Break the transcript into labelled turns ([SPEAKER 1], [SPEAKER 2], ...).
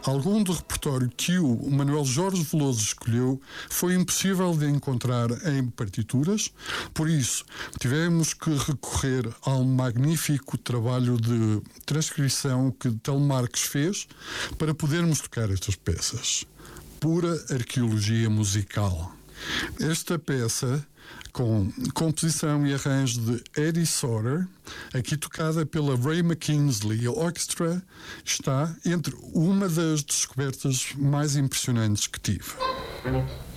[SPEAKER 1] Algum do repertório que o Manuel Jorge Veloso escolheu foi impossível de encontrar em partituras, por isso tivemos que recorrer ao magnífico trabalho de transcrição que Telemarques fez para podermos tocar estas peças. Pura arqueologia musical. Esta peça, com composição e arranjo de Eddie Sauter, aqui tocada pela Ray McKinsley Orchestra, está entre uma das descobertas mais impressionantes que tive.